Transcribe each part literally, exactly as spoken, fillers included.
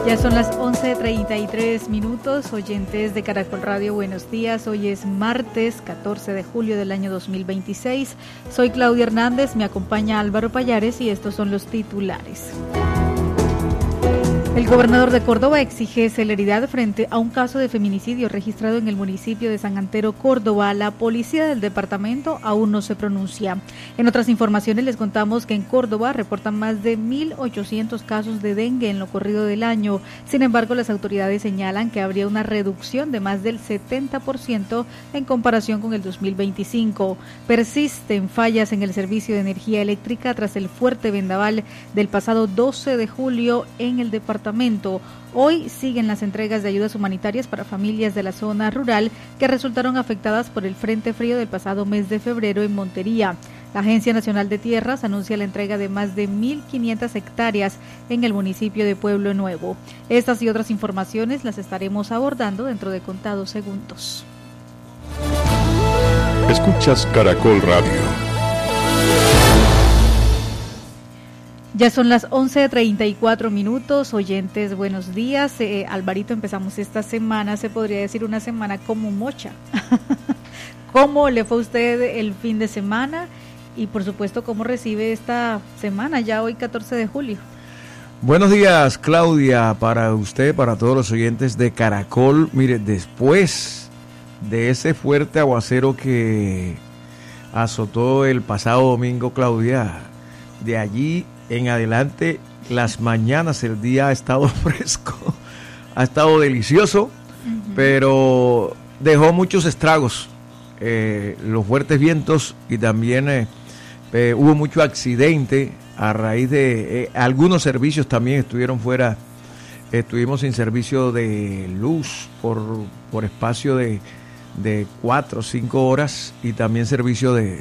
Ya son las once treinta y tres minutos, oyentes de Caracol Radio, buenos días. Hoy es martes catorce de julio del año dos mil veintiséis. Soy Claudia Hernández, me acompaña Álvaro Payares y estos son los titulares. El gobernador de Córdoba exige celeridad frente a un caso de feminicidio registrado en el municipio de San Antero, Córdoba. La policía del departamento aún no se pronuncia. En otras informaciones les contamos que en Córdoba reportan más de mil ochocientos casos de dengue en lo corrido del año. Sin embargo, las autoridades señalan que habría una reducción de más del setenta por ciento en comparación con el dos mil veinticinco. Persisten fallas en el servicio de energía eléctrica tras el fuerte vendaval del pasado doce de julio en el departamento. Hoy siguen las entregas de ayudas humanitarias para familias de la zona rural que resultaron afectadas por el frente frío del pasado mes de febrero en Montería. La Agencia Nacional de Tierras anuncia la entrega de más de mil quinientas hectáreas en el municipio de Pueblo Nuevo. Estas y otras informaciones las estaremos abordando dentro de contados segundos. Escuchas Caracol Radio. Ya son las once treinta y cuatro minutos, oyentes, buenos días. Eh, Alvarito, empezamos esta semana, se podría decir una semana como mocha. ¿Cómo le fue a usted el fin de semana? Y por supuesto, ¿cómo recibe esta semana, ya hoy catorce de julio? Buenos días, Claudia, para usted, para todos los oyentes de Caracol. Mire, después de ese fuerte aguacero que azotó el pasado domingo, Claudia, de allí en adelante, las mañanas, el día ha estado fresco, ha estado delicioso, uh-huh. Pero dejó muchos estragos, eh, los fuertes vientos y también eh, eh, hubo mucho accidente a raíz de eh, algunos servicios también estuvieron fuera, estuvimos sin servicio de luz por, por espacio de, de cuatro o cinco horas y también servicio de,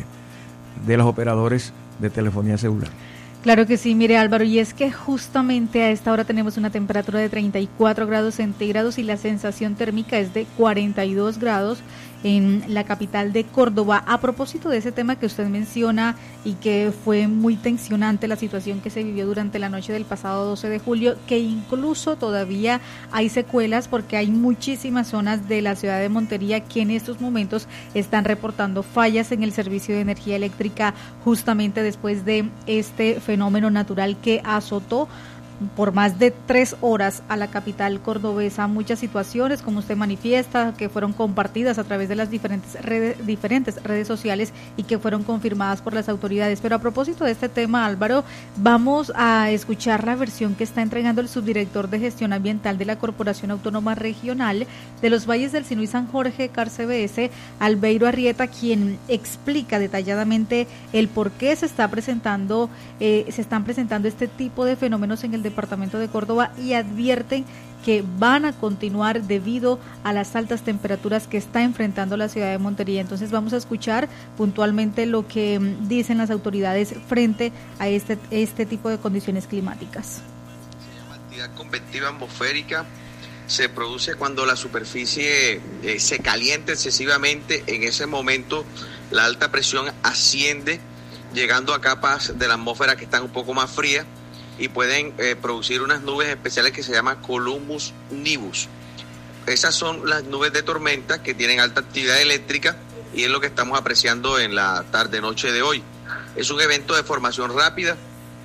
de los operadores de telefonía celular. Claro que sí, mire Álvaro, y es que justamente a esta hora tenemos una temperatura de treinta y cuatro grados centígrados y la sensación térmica es de cuarenta y dos grados en la capital de Córdoba. A propósito de ese tema que usted menciona y que fue muy tensionante la situación que se vivió durante la noche del pasado doce de julio, que incluso todavía hay secuelas porque hay muchísimas zonas de la ciudad de Montería que en estos momentos están reportando fallas en el servicio de energía eléctrica justamente después de este fenómeno natural que azotó por más de tres horas a la capital cordobesa. Muchas situaciones, como usted manifiesta, que fueron compartidas a través de las diferentes redes, diferentes redes sociales y que fueron confirmadas por las autoridades. Pero a propósito de este tema, Álvaro, vamos a escuchar la versión que está entregando el subdirector de gestión ambiental de la Corporación Autónoma Regional de los Valles del Sinú y San Jorge, Carcebs, Albeiro Arrieta, quien explica detalladamente el por qué se está presentando, eh, se están presentando este tipo de fenómenos en el departamento de Córdoba y advierten que van a continuar debido a las altas temperaturas que está enfrentando la ciudad de Montería. Entonces vamos a escuchar puntualmente lo que dicen las autoridades frente a este, este tipo de condiciones climáticas. Se llama actividad convectiva atmosférica, se produce cuando la superficie eh, se calienta excesivamente. En ese momento la alta presión asciende, llegando a capas de la atmósfera que están un poco más frías y pueden eh, producir unas nubes especiales que se llaman cumulus nimbus. Esas son las nubes de tormenta que tienen alta actividad eléctrica y es lo que estamos apreciando en la tarde-noche de hoy. Es un evento de formación rápida,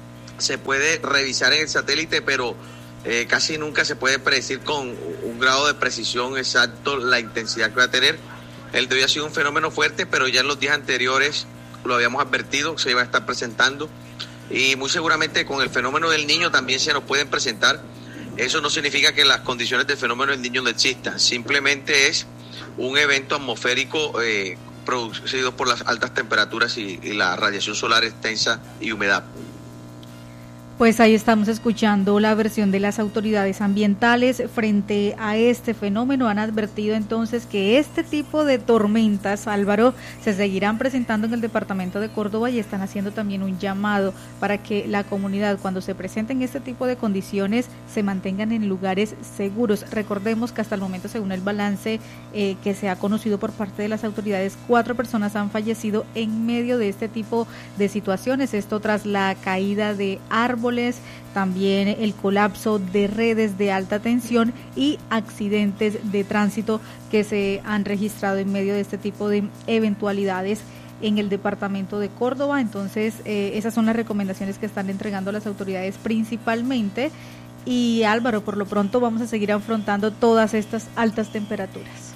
se puede revisar en el satélite, pero eh, casi nunca se puede predecir con un grado de precisión exacto la intensidad que va a tener. El de hoy ha sido un fenómeno fuerte, pero ya en los días anteriores lo habíamos advertido, se iba a estar presentando. Y muy seguramente con el fenómeno del Niño también se nos pueden presentar. Eso no significa que las condiciones del fenómeno del Niño no existan, simplemente es un evento atmosférico eh, producido por las altas temperaturas y, y la radiación solar extensa y humedad. Pues ahí estamos escuchando la versión de las autoridades ambientales frente a este fenómeno. Han advertido entonces que este tipo de tormentas, Álvaro, se seguirán presentando en el departamento de Córdoba y están haciendo también un llamado para que la comunidad, cuando se presenten este tipo de condiciones, se mantengan en lugares seguros. Recordemos que hasta el momento, según el balance eh, que se ha conocido por parte de las autoridades, cuatro personas han fallecido en medio de este tipo de situaciones. Esto tras la caída de árboles árboles, también el colapso de redes de alta tensión y accidentes de tránsito que se han registrado en medio de este tipo de eventualidades en el departamento de Córdoba. Entonces, eh, esas son las recomendaciones que están entregando las autoridades principalmente. Y Álvaro, por lo pronto vamos a seguir afrontando todas estas altas temperaturas.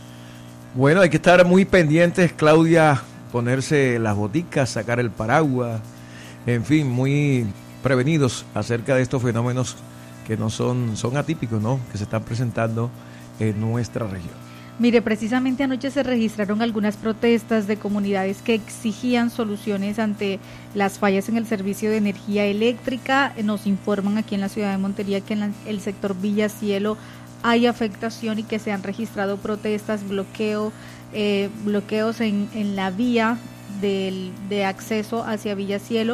Bueno, hay que estar muy pendientes, Claudia, ponerse las boticas, sacar el paraguas, en fin, muy prevenidos acerca de estos fenómenos que no son, son atípicos, ¿no?, que se están presentando en nuestra región. Mire, precisamente anoche se registraron algunas protestas de comunidades que exigían soluciones ante las fallas en el servicio de energía eléctrica. Nos informan aquí en la ciudad de Montería que en la, el sector Villa Cielo hay afectación y que se han registrado protestas, bloqueo, eh, bloqueos en, en la vía del, de acceso hacia Villa Cielo.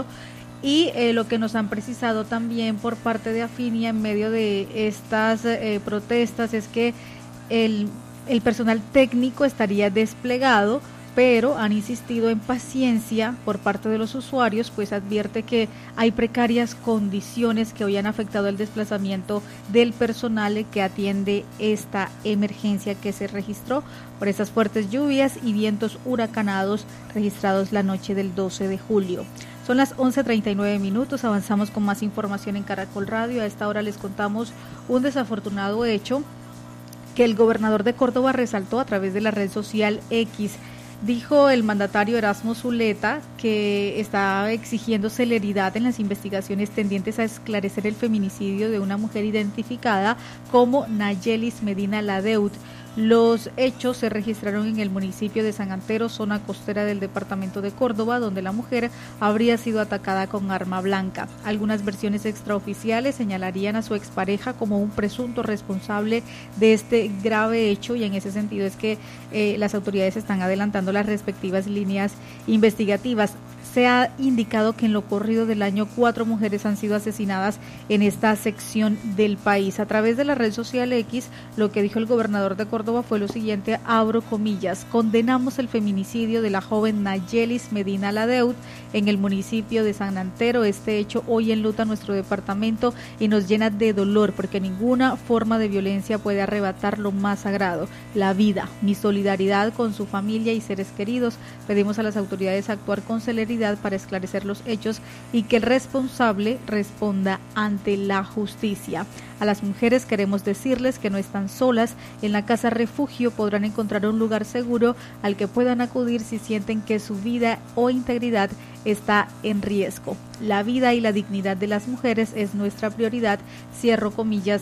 Y eh, lo que nos han precisado también por parte de Afinia en medio de estas eh, protestas es que el, el personal técnico estaría desplegado, pero han insistido en paciencia por parte de los usuarios, pues advierte que hay precarias condiciones que hoy han afectado el desplazamiento del personal que atiende esta emergencia que se registró por esas fuertes lluvias y vientos huracanados registrados la noche del doce de julio. Son las once treinta y nueve minutos, avanzamos con más información en Caracol Radio. A esta hora les contamos un desafortunado hecho que el gobernador de Córdoba resaltó a través de la red social X. Dijo el mandatario Erasmo Zuleta que está exigiendo celeridad en las investigaciones tendientes a esclarecer el feminicidio de una mujer identificada como Nayelis Medina Ladeut. Los hechos se registraron en el municipio de San Antero, zona costera del departamento de Córdoba, donde la mujer habría sido atacada con arma blanca. Algunas versiones extraoficiales señalarían a su expareja como un presunto responsable de este grave hecho, y en ese sentido es que eh, las autoridades están adelantando las respectivas líneas investigativas. Se ha indicado que en lo corrido del año cuatro mujeres han sido asesinadas en esta sección del país. A través de la red social X, lo que dijo el gobernador de Córdoba fue lo siguiente, abro comillas: condenamos el feminicidio de la joven Nayelis Medina Ladeut en el municipio de San Antero. Este hecho hoy enluta nuestro departamento y nos llena de dolor, porque ninguna forma de violencia puede arrebatar lo más sagrado, la vida. Mi solidaridad con su familia y seres queridos. Pedimos a las autoridades actuar con celeridad para esclarecer los hechos y que el responsable responda ante la justicia. A las mujeres queremos decirles que no están solas. En la casa refugio podrán encontrar un lugar seguro al que puedan acudir si sienten que su vida o integridad está en riesgo. La vida y la dignidad de las mujeres es nuestra prioridad. Cierro comillas.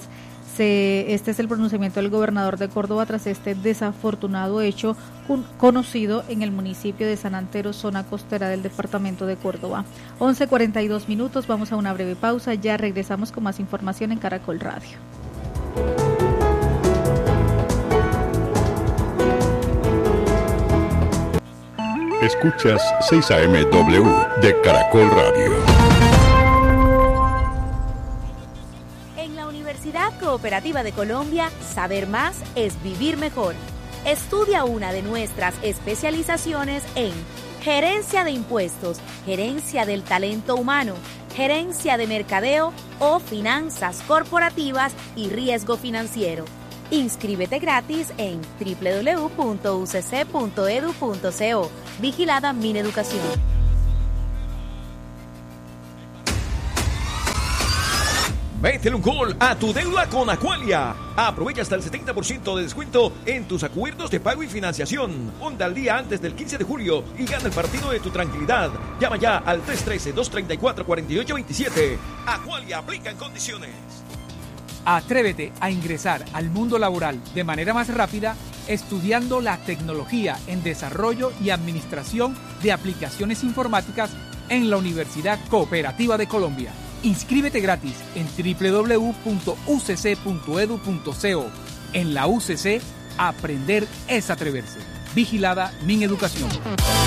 Se, este es el pronunciamiento del gobernador de Córdoba tras este desafortunado hecho con, conocido en el municipio de San Antero, zona costera del departamento de Córdoba. once cuarenta y dos minutos, vamos a una breve pausa, ya regresamos con más información en Caracol Radio. Escuchas seis A M W de Caracol Radio. Universidad Cooperativa de Colombia, saber más es vivir mejor. Estudia una de nuestras especializaciones en gerencia de impuestos, gerencia del talento humano, gerencia de mercadeo o finanzas corporativas y riesgo financiero. Inscríbete gratis en doble u doble u doble u punto u c c punto e d u punto co. Vigilada Mineducación. Métele un gol a tu deuda con Aqualia. Aprovecha hasta el setenta por ciento de descuento en tus acuerdos de pago y financiación. Ponte al día antes del quince de julio y gana el partido de tu tranquilidad. Llama ya al tres uno tres, dos tres cuatro, cuatro ocho dos siete. Aqualia, aplica en condiciones. Atrévete a ingresar al mundo laboral de manera más rápida estudiando la tecnología en desarrollo y administración de aplicaciones informáticas en la Universidad Cooperativa de Colombia. Inscríbete gratis en doble u doble u doble u punto u c c punto e d u punto co. En la U C C, aprender es atreverse. Vigilada Mineducación.